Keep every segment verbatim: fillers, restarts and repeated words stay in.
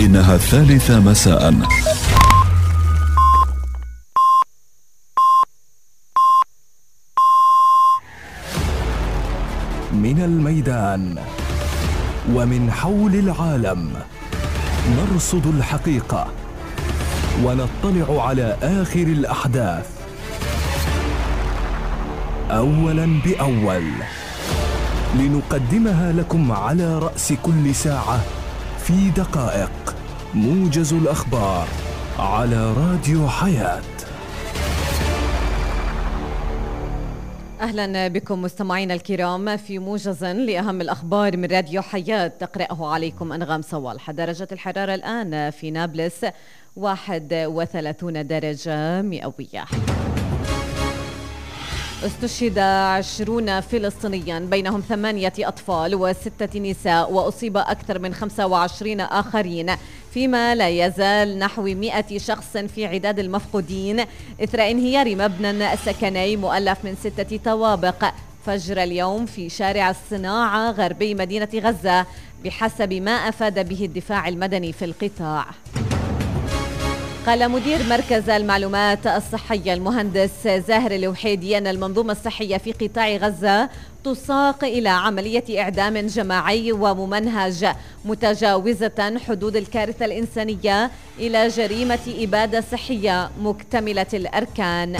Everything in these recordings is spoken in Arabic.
إنها الثالثة مساء. من الميدان ومن حول العالم نرصد الحقيقة ونطلع على آخر الأحداث أولاً بأول، لنقدمها لكم على رأس كل ساعة في دقائق. موجز الأخبار على راديو حياة. أهلا بكم مستمعينا الكرام في موجز لأهم الأخبار من راديو حياة، تقرأه عليكم أنغام صوالح. درجة الحرارة الآن في نابلس واحد وثلاثين درجة مئوية. استشهد عشرون فلسطينيا بينهم ثمانية أطفال وستة نساء، وأصيب أكثر من خمسة وعشرين آخرين، فيما لا يزال نحو مئة شخص في عداد المفقودين إثر انهيار مبنى سكني مؤلف من ستة طوابق فجر اليوم في شارع الصناعة غربي مدينة غزة، بحسب ما أفاد به الدفاع المدني في القطاع. قال مدير مركز المعلومات الصحية المهندس زاهر الوحيدي أن المنظومة الصحية في قطاع غزة تساق إلى عملية إعدام جماعي وممنهج متجاوزة حدود الكارثة الإنسانية إلى جريمة إبادة صحية مكتملة الأركان.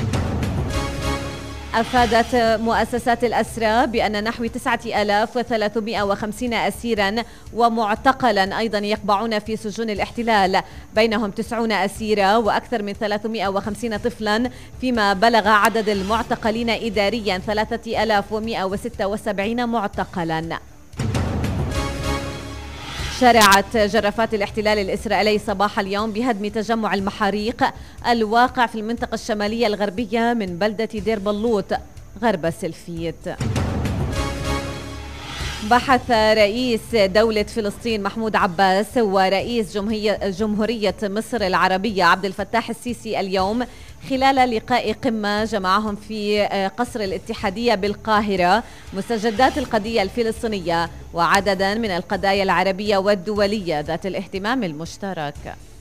أفادت مؤسسات الأسرى بأن نحو تسعة آلاف وثلاثمئة وخمسين أسيراً ومعتقلاً أيضاً يقبعون في سجون الاحتلال، بينهم تسعون أسيرة وأكثر من ثلاثمئة وخمسين طفلاً، فيما بلغ عدد المعتقلين إدارياً ثلاثة آلاف ومئة وستة وسبعين معتقلاً. شرعت جرافات الاحتلال الإسرائيلي صباح اليوم بهدم تجمع المحاريق الواقع في المنطقة الشمالية الغربية من بلدة دير بلوط غرب سلفيت. بحث رئيس دولة فلسطين محمود عباس ورئيس جمهورية مصر العربية عبد الفتاح السيسي اليوم خلال لقاء قمة جمعهم في قصر الاتحادية بالقاهرة مستجدات القضية الفلسطينية وعددا من القضايا العربية والدولية ذات الاهتمام المشترك.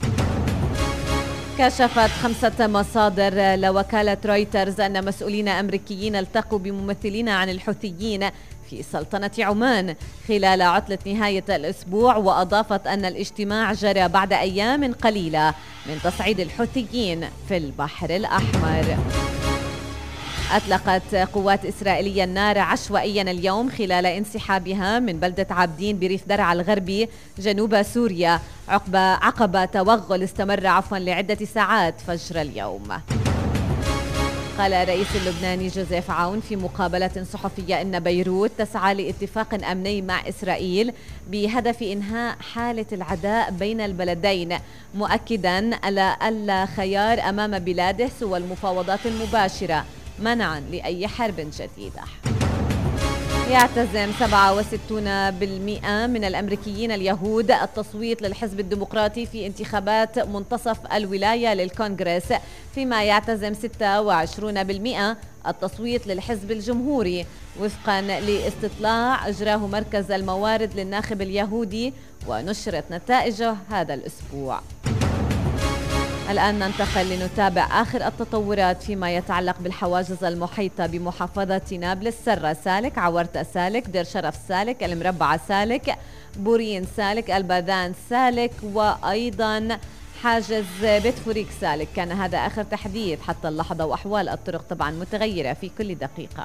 كشفت خمسة مصادر لوكالة رويترز أن مسؤولين أمريكيين التقوا بممثلين عن الحوثيين في سلطنة عمان خلال عطلة نهاية الأسبوع، وأضافت أن الاجتماع جرى بعد أيام قليلة من تصعيد الحوثيين في البحر الأحمر. أطلقت قوات إسرائيلية النار عشوائيا اليوم خلال انسحابها من بلدة عابدين بريف درعا الغربي جنوب سوريا عقب عقب توغل استمر عفوا لعدة ساعات فجر اليوم. قال الرئيس اللبناني جوزيف عون في مقابلة صحفية إن بيروت تسعى لاتفاق أمني مع إسرائيل بهدف إنهاء حالة العداء بين البلدين، مؤكدا على ألا خيار أمام بلاده سوى المفاوضات المباشرة منعا لأي حرب جديدة. يعتزم سبعة وستين بالمئة من الأمريكيين اليهود التصويت للحزب الديمقراطي في انتخابات منتصف الولاية للكونغرس، فيما يعتزم ستة وعشرين بالمئة التصويت للحزب الجمهوري، وفقا لاستطلاع أجراه مركز الموارد للناخب اليهودي ونشرت نتائجه هذا الأسبوع. الآن ننتقل لنتابع آخر التطورات فيما يتعلق بالحواجز المحيطة بمحافظة نابلس. سرة سالك، عورتة سالك، دير شرف سالك، المربعة سالك، بورين سالك، الباذان سالك، وأيضا حاجز بيت فوريك سالك. كان هذا آخر تحديث حتى اللحظة، وأحوال الطرق طبعا متغيرة في كل دقيقة.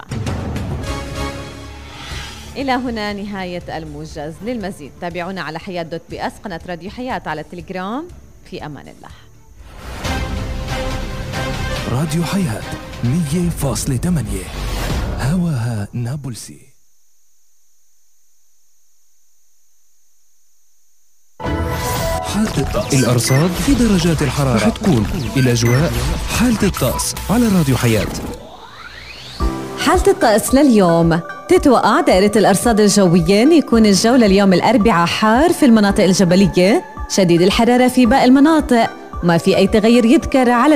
إلى هنا نهاية الموجز. للمزيد تابعونا على حياة دوت بي اس، قناة راديو حياة على التليجرام. في أمان الله. راديو حياة مية فاصلة ثمانية هواها نابلسي. حالة الطقس، الأرصاد في درجات الحرارة رح تكون الأجواء. حالة الطقس على راديو حياة. حالة الطقس لليوم: تتوقع دائرة الأرصاد الجوية أن يكون الجو لليوم الأربعاء حار في المناطق الجبلية، شديد الحرارة في باقي المناطق، ما في أي تغير يذكر على